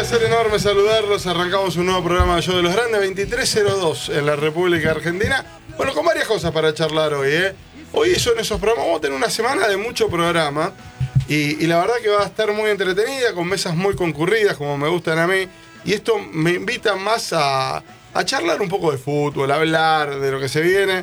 placer enorme saludarlos. Arrancamos un nuevo programa de Show de los Grandes, 23:02 en la República Argentina. Bueno, con varias cosas para charlar hoy, ¿eh? Hoy son esos programas, vamos a tener una semana de mucho programa y la verdad que va a estar muy entretenida, con mesas muy concurridas, como me gustan a mí. Y esto me invita más a charlar un poco de fútbol, a hablar de lo que se viene,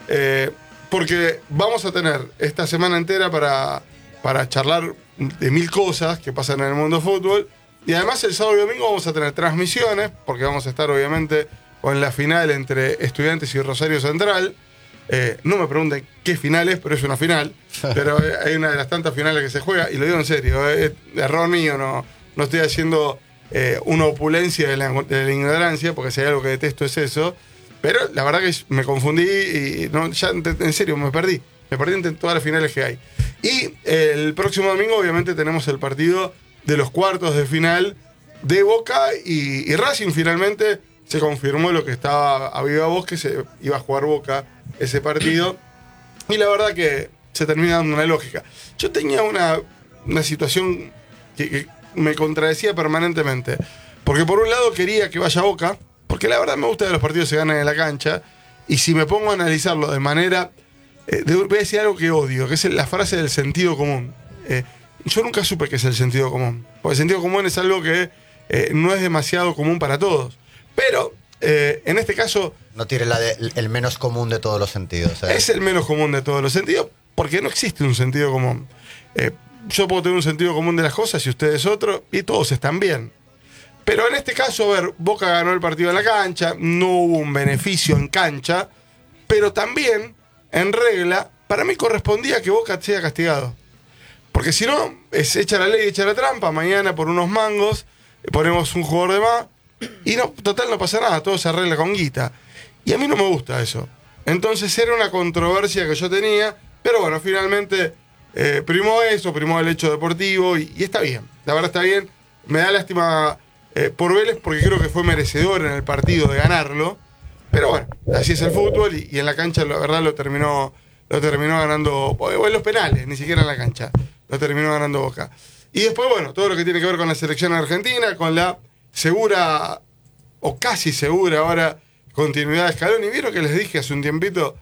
porque vamos a tener esta semana entera para charlar de mil cosas que pasan en el mundo del fútbol. Y además el sábado y domingo vamos a tener transmisiones, porque vamos a estar obviamente con la final entre Estudiantes y Rosario Central. No me pregunten qué final es, pero es una final. Pero hay una de las tantas finales que se juega, y lo digo en serio, es error mío, no estoy haciendo una opulencia de la ignorancia, porque si hay algo que detesto es eso. Pero la verdad que me confundí y ya en serio me perdí entre todas las finales que hay. Y el próximo domingo obviamente tenemos el partido de los cuartos de final de Boca y Racing. Finalmente se confirmó lo que estaba a viva voz, que se iba a jugar Boca ese partido, y la verdad que se termina dando una lógica. Yo tenía una situación que me contradecía permanentemente, porque por un lado quería que vaya Boca, porque la verdad me gusta que los partidos se ganen en la cancha, y si me pongo a analizarlo de manera... voy a decir algo que odio, que es la frase del sentido común. Yo nunca supe qué es el sentido común, porque el sentido común es algo que no es demasiado común para todos. Pero, en este caso... No tiene el menos común de todos los sentidos. Es el menos común de todos los sentidos, porque no existe un sentido común. Yo puedo tener un sentido común de las cosas y ustedes otro, y todos están bien. Pero en este caso, a ver, Boca ganó el partido en la cancha, no hubo un beneficio en cancha, pero también, en regla, para mí correspondía que Boca sea castigado. Porque si no, es echa la ley, echa la trampa, mañana por unos mangos ponemos un jugador de más, y no, total no pasa nada, todo se arregla con guita. Y a mí no me gusta eso. Entonces era una controversia que yo tenía, pero bueno, finalmente primó eso, primó el hecho deportivo, y está bien, la verdad está bien. Me da lástima por Vélez, porque creo que fue merecedor en el partido de ganarlo, pero bueno, así es el fútbol, y en la cancha la verdad lo terminó ganando, o en los penales, ni siquiera en la cancha, lo terminó ganando Boca. Y después, bueno, todo lo que tiene que ver con la selección argentina, con la segura, o casi segura ahora, continuidad de Scaloni. ¿Vieron que les dije hace un tiempito?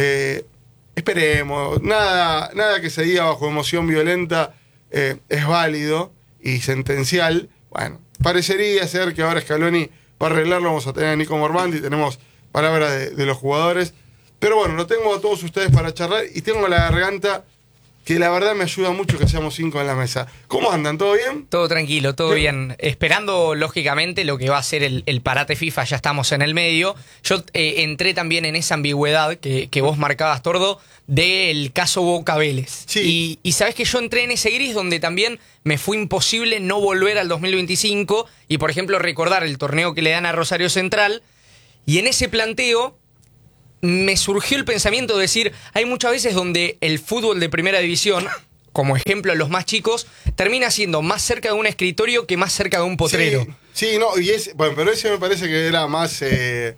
Esperemos, nada que se diga bajo emoción violenta es válido y sentencial. Bueno, parecería ser que ahora Scaloni, para arreglarlo, vamos a tener a Nico Mormandi, tenemos palabras de los jugadores. Pero bueno, lo tengo a todos ustedes para charlar, y tengo la garganta que la verdad me ayuda mucho que seamos 5 en la mesa. ¿Cómo andan? ¿Todo bien? Todo tranquilo, todo bien. Esperando, lógicamente, lo que va a ser el parate FIFA. Ya estamos en el medio. Yo entré también en esa ambigüedad que vos marcabas, Tordo, del caso Boca Vélez. Sí. Y sabés que yo entré en ese gris donde también me fue imposible no volver al 2025 y, por ejemplo, recordar el torneo que le dan a Rosario Central. Y en ese planteo me surgió el pensamiento de decir, hay muchas veces donde el fútbol de primera división, como ejemplo los más chicos, termina siendo más cerca de un escritorio que más cerca de un potrero. Sí, no, y bueno, pero ese me parece que era más era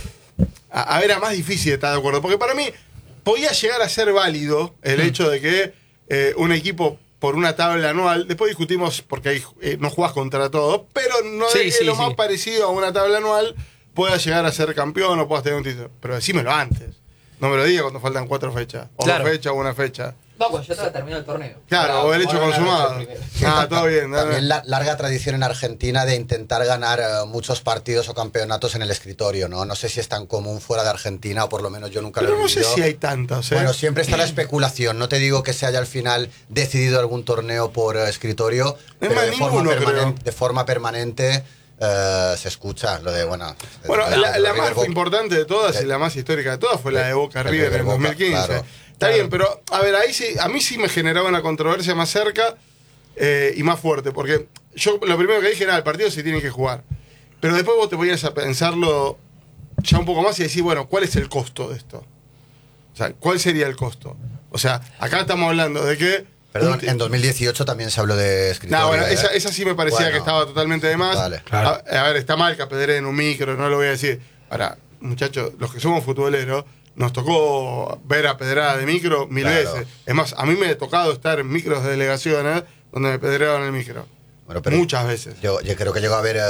más difícil de estar de acuerdo, porque para mí podía llegar a ser válido el hecho de que un equipo por una tabla anual, después discutimos porque ahí no jugás contra todos, pero no es lo más parecido a una tabla anual pueda llegar a ser campeón o puedas tener un título. Pero decímelo antes. No me lo digas cuando faltan 4 fechas. O claro. 2 fechas o una fecha. No, pues ya terminó el torneo. Claro, o el hecho consumado. Todo bien. También la larga tradición en Argentina de intentar ganar muchos partidos o campeonatos en el escritorio, ¿no? No sé si es tan común fuera de Argentina, o por lo menos yo nunca lo he vivido. Pero no sé si hay tantos, Bueno, siempre está la especulación. No te digo que se haya al final decidido algún torneo por escritorio, pero de forma permanente se escucha lo de, bueno, la más importante de todas y la más histórica de todas fue la de Boca River en 2015. Claro. Está bien, pero a ver, ahí sí, a mí sí me generaba una controversia más cerca y más fuerte, porque yo lo primero que dije era, el partido se tiene que jugar. Pero después vos te ponías a pensarlo ya un poco más y decir, bueno, ¿cuál es el costo de esto? O sea, ¿cuál sería el costo? O sea, acá estamos hablando de que... Perdón, en 2018 también se habló de escritorio. No, bueno, esa sí me parecía que estaba totalmente de más. Vale. Claro. A ver, está mal que apedreen en un micro, no lo voy a decir. Ahora, muchachos, los que somos futboleros, nos tocó ver a pedrada de micro mil veces. Es más, a mí me ha tocado estar en micros de delegaciones donde me pedreaban el micro. Bueno, pero muchas veces. Yo creo que llegó a haber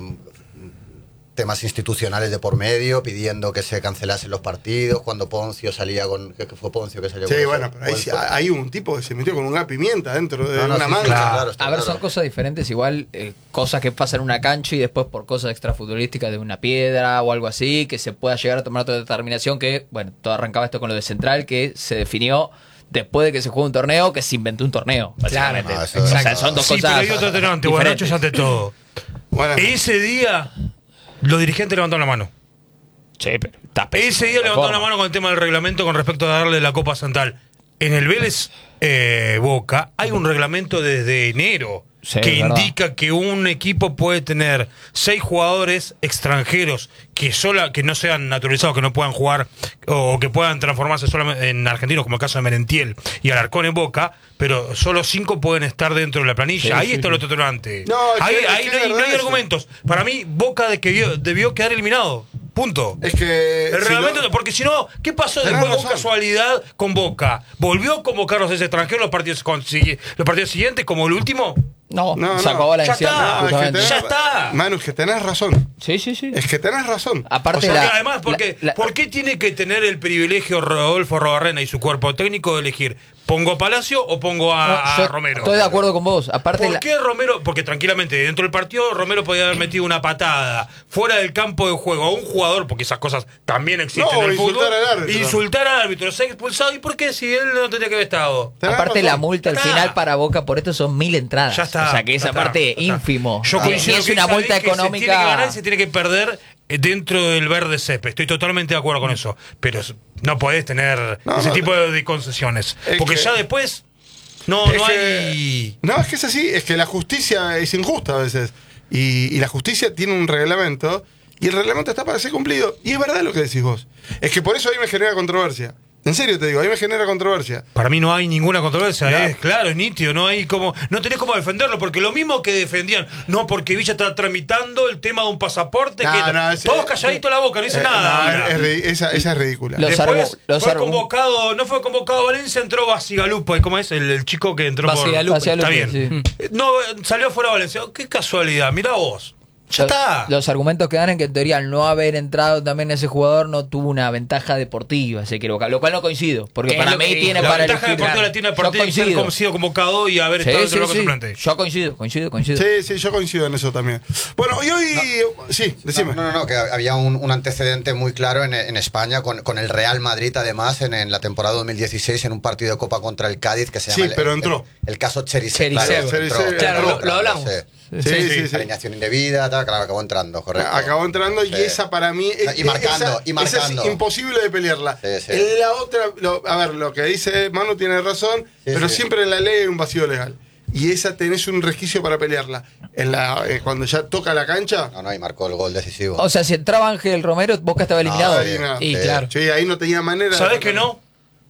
temas institucionales de por medio, pidiendo que se cancelasen los partidos, cuando Poncio salía con... ¿Qué fue Poncio que salió con Sí, eso? bueno, pero hay un tipo que se metió con una pimienta dentro de una manga. Claro, A ver, son cosas diferentes, igual cosas que pasan en una cancha y después por cosas extrafutbolísticas de una piedra o algo así, que se pueda llegar a tomar otra determinación que, bueno, todo arrancaba esto con lo de Central, que se definió después de que se jugó un torneo, que se inventó un torneo, básicamente. No, O sea, son dos cosas pero hay otro atenuante, diferentes. borrachos ante todo. Bueno, Ese día, los dirigentes levantaron la mano. Sí, pero está pésimo, Ese día de levantaron la forma. mano con el tema del reglamento con respecto a darle la Copa Central. En el Vélez Boca hay un reglamento desde enero Sí, que es verdad. indica que un equipo puede tener 6 jugadores extranjeros que no sean naturalizados, que no puedan jugar o que puedan transformarse solamente en argentinos, como el caso de Merentiel y Alarcón en Boca, pero solo 5 pueden estar dentro de la planilla. Sí, Ahí sí, está el sí. otro detonante. No, es Ahí, que- ahí es que no es hay verdad eso. argumentos. Para mí, Boca debió quedar eliminado. Punto. es que... El si reglamento, no- porque si no, ¿qué pasó Tenés después con razón. casualidad con Boca? ¿Volvió a convocar a ese extranjero los partidos siguientes como el último? No, No, se no. acabó la Ya encierro, está. No, es que justamente. tenés- Ya está. Manu, es que tenés razón. Sí, sí, sí. Es que tenés razón. Aparte O sea, Porque la- además, ¿por qué tiene que tener el privilegio Rodolfo Robarrena y su cuerpo técnico de elegir? ¿Pongo a Palacio o pongo a No, yo Romero? Estoy de acuerdo con vos. Aparte ¿Por qué Romero? Porque tranquilamente, dentro del partido, Romero podía haber metido una patada fuera del campo de juego a un jugador, porque esas cosas también existen No, en el insultar fútbol. al árbitro. Insultar al árbitro, ser expulsado. ¿Y por qué? Si él no tendría que haber estado. tenés Aparte razón. la multa al Ya está. final para Boca por esto son 1000 entradas. Ya está. O sea que ya esa está, parte ya está. ínfimo. Yo Ni coincido es que una esa multa ley que se tiene que ganar y económica. se tiene que perder dentro del verde césped. Estoy totalmente de acuerdo con eso. Pero no podés tener No, ese no, tipo de concesiones. es Porque que- ya después no Es que- hay... No, es que es así, es que la justicia es injusta a veces. Y la justicia tiene un reglamento, y el reglamento está para ser cumplido. Y es verdad lo que decís vos. Es que por eso ahí me genera controversia. En serio te digo, ahí me genera controversia. Para mí no hay ninguna controversia, Claro. es claro, es nítido, no tenés cómo defenderlo, porque lo mismo que defendían, no porque Villa está tramitando el tema de un pasaporte, No, que no, ese- todos calladitos la boca, no dice nada. No, esa es ridícula. Los Después los fue argu- convocado, no fue convocado a Valencia, entró Basigalupo, ¿cómo es? El chico que entró Basigalupo. Está Basigalupo, bien. sí. No, salió fuera de Valencia. Qué casualidad, mirá vos. Ya Los- está. Los argumentos que dan en que en teoría al no haber entrado también ese jugador no tuvo una ventaja deportiva, se equivoca. Lo cual no coincido, porque ¿Qué para es lo mí que tiene dijo? La para ventaja elegir. deportiva la tiene a Yo partir de ser coincido. sido convocado y haber Sí, estado sí, entre los sí. suplente. Yo coincido. Sí, yo coincido en eso también. Bueno, y hoy... Sí, decime. No, que había un antecedente muy claro en España con el Real Madrid, además, en la temporada 2016, en un partido de Copa contra el Cádiz que se Sí, llama pero entró. el caso Cherisev. Cherisev. Cherisev, claro, lo hablamos. Sí. Alineación indebida, tal, claro, acabó entrando, correcto. Acabó entrando y Sí. esa para mí Y marcando, esa es imposible de pelearla. Sí, sí. En la otra, a ver, lo que dice Manu tiene razón, pero sí. siempre en la ley hay un vacío legal. Y esa tenés un resquicio para pelearla. Cuando ya toca la cancha, No, y marcó el gol decisivo. O sea, si entraba Ángel Romero, Boca estaba eliminado. ahí no. Y claro. Sí, ahí no tenía manera. ¿Sabés de que no?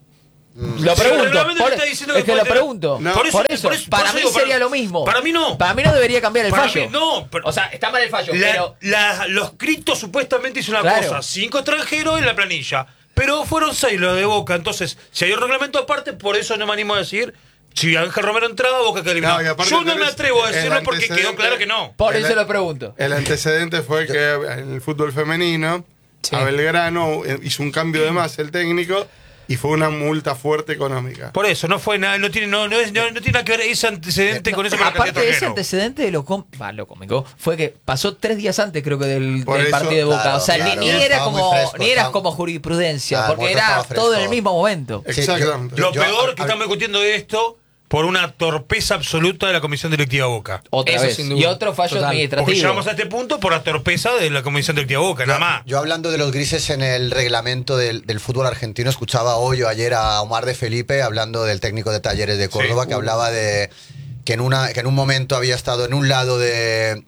Lo Sí, pregunto. el reglamento por- está diciendo es que que puede lo tener- pregunto. No. Por eso, para por mí eso digo, sería lo mismo. para mí no. Para mí no debería cambiar el Para fallo. mí no, pero- O sea, está mal el fallo, pero. Los Critos supuestamente hizo una Claro. cosa, 5 extranjeros en la planilla, pero fueron 6 los de Boca, entonces, si hay un reglamento aparte, por eso no me animo a decir, si Ángel Romero entraba, Boca que eliminado. No, y aparte Yo no me tenés atrevo a el decirlo porque quedó antecedente- claro que no. Por El- eso lo pregunto. El antecedente fue que en el fútbol femenino, Sí. a Belgrano hizo un cambio de más el técnico y fue una multa fuerte económica. Por eso, no fue nada, no tiene nada que ver ese antecedente con eso para Aparte de ese extranjero. antecedente de lo cómico, fue que pasó 3 días antes, creo que, del Por eso, partido de Boca. claro, o sea, claro. ni era Estaba muy como fresco, ni era estaba- como jurisprudencia, Claro, porque porque era estaba fresco. todo en el mismo momento. Sí, Exactamente. Lo Yo- peor que a- estamos discutiendo de esto por una torpeza absoluta de la Comisión Directiva Boca. Otra Eso vez. sin duda. Y otro fallo Total. administrativo. Porque llegamos a este punto por la torpeza de la Comisión Directiva Boca, nada más. Yo hablando de los grises en el reglamento del fútbol argentino, escuchaba hoy o ayer a Omar de Felipe hablando del técnico de Talleres de Córdoba, Sí. que hablaba de que en un momento había estado en un lado de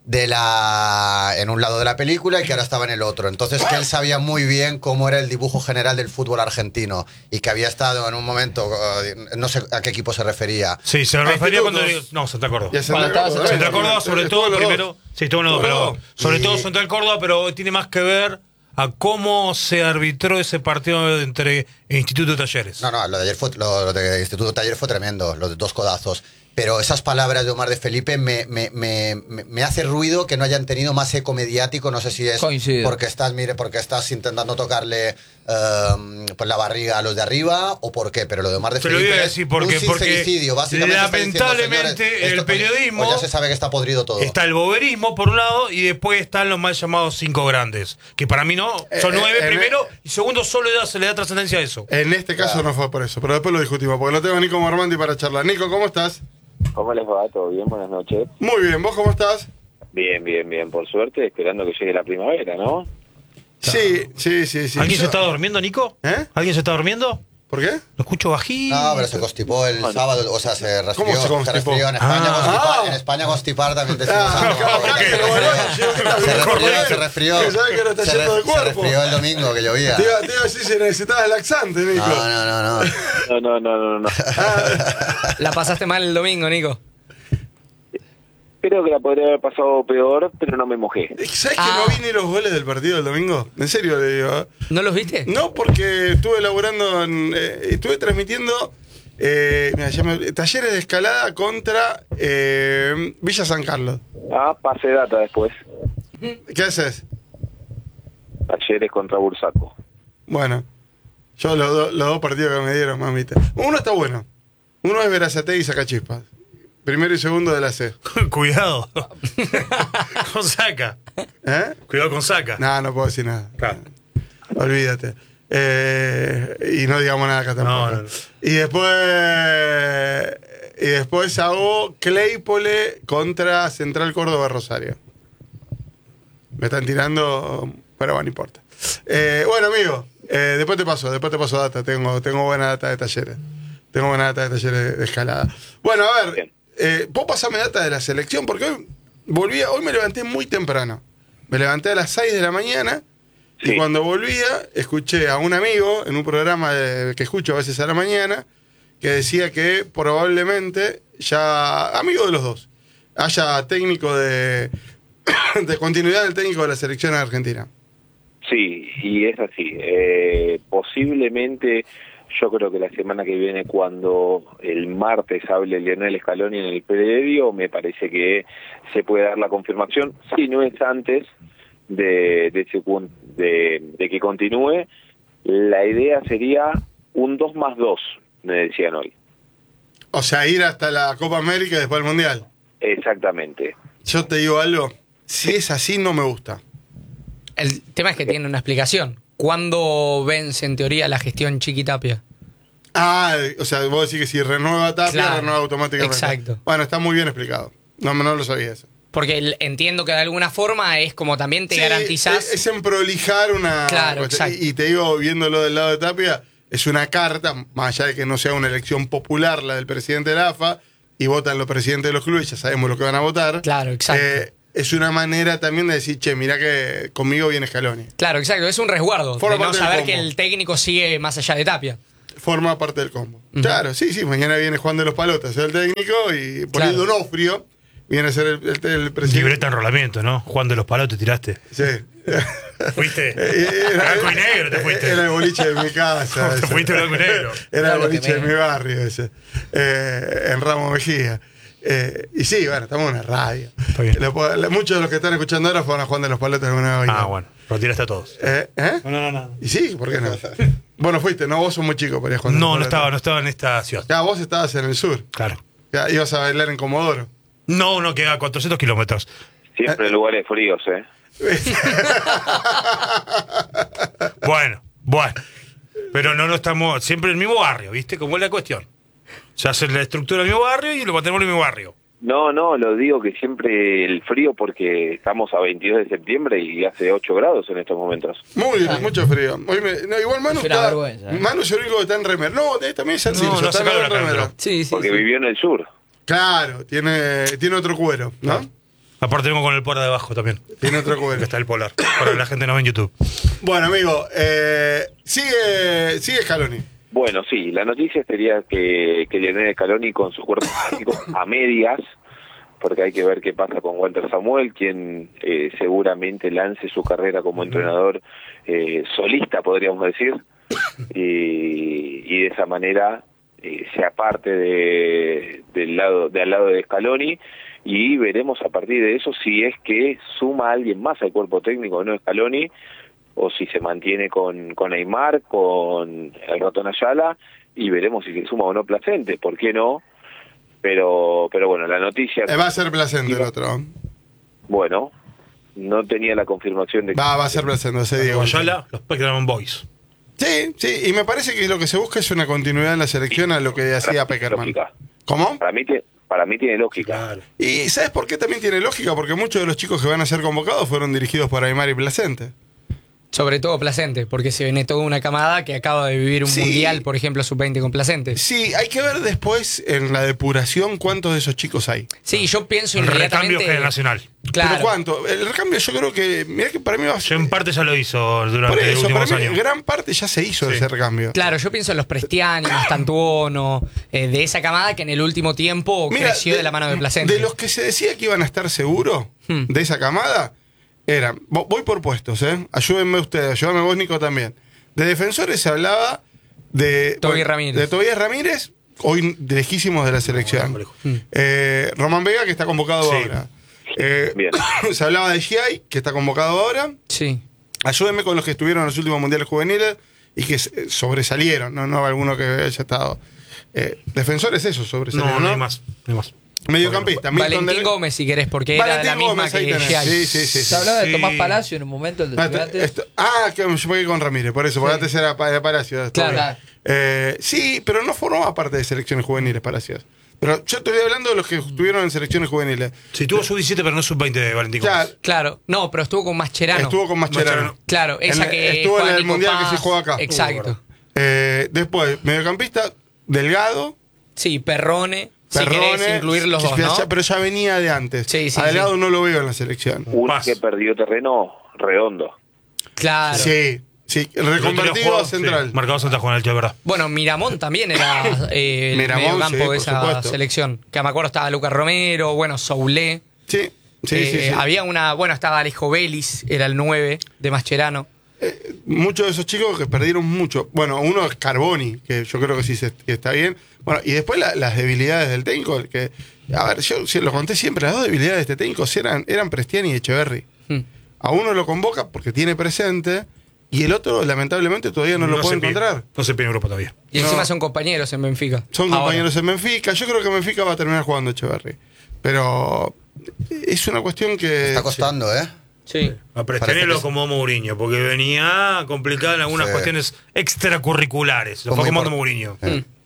la película y que ahora estaba en el otro. Entonces que él sabía muy bien cómo era el dibujo general del fútbol argentino y que había estado en un momento, no sé a qué equipo se refería. Sí, se A refería cuando... institutos. No, Santa Córdoba. Y a Cuando estaba Córdoba, Central ¿eh? Córdoba, sobre Estuvo todo, los dos. primero. Sí, estuvo en los dos, Estuvo pero los dos. sobre Y- todo Central Córdoba, pero tiene más que ver a cómo se arbitró ese partido entre Instituto y Talleres. No, lo de ayer lo de Instituto Taller fue tremendo, los 2 codazos. Pero esas palabras de Omar de Felipe me hace ruido que no hayan tenido más eco mediático. No sé si es porque estás intentando tocarle pues la barriga a los de arriba o por qué. Pero lo de Omar de Felipe iba a decir porque básicamente lamentablemente el periodismo pues ya se sabe que está podrido todo. Está el boberismo por un lado y después están los mal llamados 5 grandes, que para mí no, son 9 primero y segundo solo se le da trascendencia a eso. En este caso no fue por eso, pero después lo discutimos, porque no tengo a Nico Mormandi para charlar. Nico, ¿cómo estás? ¿Cómo les va? ¿Todo bien? Buenas noches. Muy bien, ¿vos cómo estás? Bien, por suerte, esperando que llegue la primavera, ¿no? Sí. ¿Alguien se está durmiendo, Nico? ¿Alguien se está durmiendo? ¿Por qué? Lo escucho bajito. No, pero se constipó el sábado, o sea, se resfrió. ¿Cómo se constipó? En España, en España constipar también decimos se resfrió. Se resfrió el domingo que llovía. Te iba a decir si necesitabas laxante, Nico. No. La pasaste mal el domingo, Nico. Creo que la podría haber pasado peor, pero no me mojé. ¿Sabes que no vi ni los goles del partido del domingo? En serio le digo. ¿No los viste? No, porque estuve laburando, estuve transmitiendo talleres de escalada contra Villa San Carlos. Pase data después. ¿Qué haces? Talleres contra Bursaco. Bueno, yo los dos partidos que me dieron, mamita. Uno está bueno. Uno es Verazategui y Sacachispas. Primero y segundo de la C. Cuidado. Con Saca. Cuidado con Saca. No puedo decir nada. Claro. Olvídate. Y no digamos nada acá tampoco. No. Y después hago Claypole contra Central Córdoba Rosario. Me están tirando, pero bueno, no importa. Bueno, amigo, después te paso data. Tengo buena data de talleres. Tengo buena data de talleres de escalada. Bueno, a ver. Bien. ¿Puedo pasarme data de la selección? Porque hoy me levanté muy temprano. Me levanté a las 6 de la mañana y cuando volvía escuché a un amigo en un programa que escucho a veces a la mañana que decía que probablemente ya, amigo de los dos, haya técnico de continuidad del técnico de la selección argentina. Sí, y es así. Posiblemente... Yo creo que la semana que viene, cuando el martes hable Lionel Scaloni en el predio, me parece que se puede dar la confirmación, si no es antes de que continúe. La idea sería un 2+2, me decían hoy. O sea, ir hasta la Copa América y después al Mundial. Exactamente. Yo te digo algo, si es así no me gusta. El tema es que tiene una explicación. ¿Cuándo vence en teoría la gestión Chiqui Tapia? O sea, vos decís que si renueva Tapia, claro, renueva automáticamente. Exacto. Bueno, está muy bien explicado. No lo sabía eso. Porque entiendo que de alguna forma es como también te garantizás. Es en prolijar una. Claro, exacto. Y te digo, viéndolo del lado de Tapia, es una carta, más allá de que no sea una elección popular la del presidente de la AFA, y votan los presidentes de los clubes, ya sabemos lo que van a votar. Claro, exacto. Es una manera también de decir, che, mirá que conmigo viene Scaloni. Claro, exacto. Es un resguardo. De no saber que el técnico sigue más allá de Tapia. Forma parte del combo. Claro, sí. Mañana viene Juan de los Palotas, el técnico, y por ahí Donofrio viene a ser el presidente. Libreta en enrolamiento, ¿no? Juan de los Palotes tiraste. Sí. ¿Fuiste? Blanco y negro te fuiste. Era el boliche de mi casa. Te fuiste blanco y negro. Era el boliche de mi barrio ese. En Ramos Mejía. Y sí, bueno, estamos en una radio. Muchos de los que están escuchando ahora fueron a Juan de los Palotes alguna vez. Bueno, lo tiraste a todos. No. Y sí, ¿por qué no? Vos no fuiste, ¿no? Vos sos muy chico para ir a Juan de los Palotes. No estaba en esta ciudad. Ya, vos estabas en el sur. Claro. Ya, ibas a bailar en Comodoro. No, queda a 400 kilómetros. Siempre en lugares fríos, Bueno. Pero no estamos siempre en el mismo barrio, ¿viste? Como es la cuestión. Se hace la estructura del mismo barrio y lo mantenemos en el mismo barrio. No, lo digo que siempre el frío porque estamos a 22 de septiembre y hace 8 grados en estos momentos. Muy bien, mucho frío. Igual Manu está... Manu es el único que está en remera. No, también es Sancillo, está en remera. Sí. Porque vivió en el sur. Claro, tiene otro cuero, ¿no? Claro. Aparte vengo con el polar debajo también. Tiene otro cuero. Está el polar, para que la gente no ve en YouTube. Bueno, amigo, sigue Scaloni. Bueno, sí, la noticia sería que Lionel Scaloni con su cuerpo técnico a medias, porque hay que ver qué pasa con Walter Samuel, quien seguramente lance su carrera como entrenador solista, podríamos decir, y de esa manera sea parte del lado de Scaloni, y veremos a partir de eso si es que suma a alguien más al cuerpo técnico, no Scaloni, o si se mantiene con Aimar, con el Ratón Ayala, y veremos si se suma o no Placente, ¿por qué no? Pero bueno, la noticia... Va a ser Placente el otro. Bueno, no tenía la confirmación de que... Va a ser Placente, ese Diego. Ayala, los Peckerman Boys. Sí, y me parece que lo que se busca es una continuidad en la selección a lo que hacía Peckerman. Lógica. ¿Cómo? Para mí tiene lógica. Claro. ¿Y sabes por qué también tiene lógica? Porque muchos de los chicos que van a ser convocados fueron dirigidos por Aimar y Placente. Sobre todo Placente, porque se viene toda una camada que acaba de vivir un mundial, por ejemplo, sub-20 con Placente. Sí, hay que ver después en la depuración cuántos de esos chicos hay. Sí, yo pienso El inmediatamente... recambio generacional. Claro. ¿Pero cuánto? El recambio yo creo que... Mirá que para mí va a Yo en parte ya lo hizo durante Por los eso, últimos para mí años. gran parte ya se hizo de ese recambio. Claro, yo pienso en los Prestiani, Mastantuono, de esa camada que en el último tiempo creció de la mano de Placente. De los que se decía que iban a estar seguros de esa camada, eran... Voy por puestos, ayúdenme ustedes, ayúdame vos, Nico, también. De defensores se hablaba de... Tobías Ramírez. De Tobías Ramírez, hoy lejísimos de la selección. Román Vega, que está convocado ahora. Bien. Se hablaba de Giai, que está convocado ahora. Sí. Ayúdenme con los que estuvieron en los últimos mundiales juveniles y que sobresalieron, no alguno que haya estado. Defensores, eso, sobresalieron. No hay más. Mediocampista, Valentín Gómez, si querés, porque era de la misma Gómez, ahí que tenés. Giai. Sí. Se hablaba de Tomás Palacio en un momento, el de Estudiantes. Que yo me quedé con Ramírez, por eso, porque antes era de Palacios. Claro. Sí, pero no formaba parte de selecciones juveniles, Palacios. Pero yo te estoy hablando de los que estuvieron en selecciones juveniles. Sí, tuvo sub-17, pero no sub-20 de Valentín Gómez. Claro, no, pero estuvo con Mascherano. Estuvo con Mascherano. Claro, esa que estuvo en juega el Nico mundial Paz. que se juega acá. Exacto. Después, mediocampista, Delgado. Sí, Perrone. Si querés incluir los dos, ¿no? Pero ya venía de antes. Sí, a Delgado no lo veo en la selección. Uno que perdió terreno, Redondo. Claro. Sí, reconvertido a central. Sí, marcado central con el tío, verdad. Bueno, Miramón también era el Miramón, mediocampo sí, de por esa supuesto. selección. Que me acuerdo estaba Lucas Romero, Soulé. Sí. Había estaba Alejo Vélez, era el 9 de Mascherano. Muchos de esos chicos que perdieron mucho. Bueno, uno es Carboni, que yo creo que sí que está bien. Bueno, y después las debilidades del técnico. Que, a ver, yo lo conté siempre, las dos debilidades de este técnico eran Prestiani y Echeverri. A uno lo convoca porque tiene presente, y el otro, lamentablemente, todavía no lo puede encontrar. No se pide en Europa todavía. Y encima son compañeros en Benfica. Son compañeros en Benfica. Yo creo que Benfica va a terminar jugando Echeverri. Pero es una cuestión que... Está costando, Sí. A Prestiani lo acomodó Mourinho, porque venía complicado en algunas cuestiones extracurriculares. Lo fue acomodando Mourinho.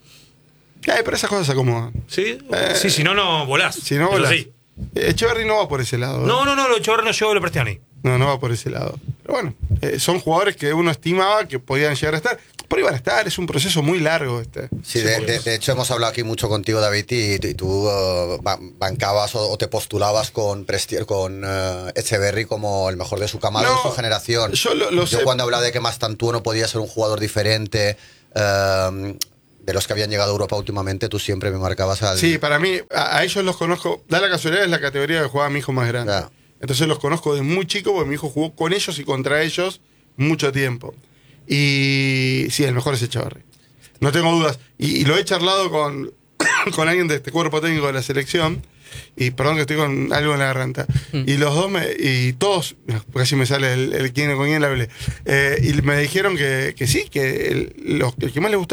Pero esas cosas se acomodan. ¿Sí? Sí, si no volás. Si no volás. Sí. Echeverri no va por ese lado. No, lo Echeverri no llegó a lo Prestiani. No va por ese lado. Pero bueno, son jugadores que uno estimaba que podían llegar a estar. Por iban a estar, es un proceso muy largo este. Sí, de hecho hemos hablado aquí mucho contigo, David, y tú bancabas o te postulabas con Echeverri como el mejor de su camada, de su generación. Yo sé. Cuando hablaba de que Mastantuono podía ser un jugador diferente, de los que habían llegado a Europa últimamente, tú siempre me marcabas al... Sí, para mí, a ellos los conozco. Da la casualidad, es la categoría que jugaba mi hijo más grande. Ya. Entonces los conozco desde muy chico, porque mi hijo jugó con ellos y contra ellos mucho tiempo. Y sí, el mejor es Echeverri. No tengo dudas. Y lo he charlado con alguien de este cuerpo técnico de la selección. Y perdón que estoy con algo en la garganta. Y los dos y todos, casi me sale el quién con quién le hablé. Y me dijeron que sí, que el que más le gustaba